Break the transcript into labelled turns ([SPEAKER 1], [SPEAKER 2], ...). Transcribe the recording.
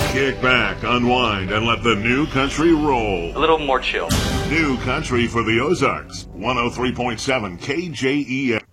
[SPEAKER 1] Kick back, unwind, and let the new country roll.
[SPEAKER 2] A little more chill.
[SPEAKER 1] New country for the Ozarks. 103.7 KJEF.